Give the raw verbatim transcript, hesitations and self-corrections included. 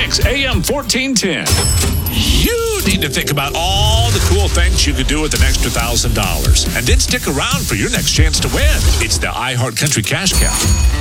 Kicks A M fourteen ten. You need to think about all the cool things you could do with an extra one thousand dollars. And then stick around for your next chance to win. It's the iHeart Country Cash Cow.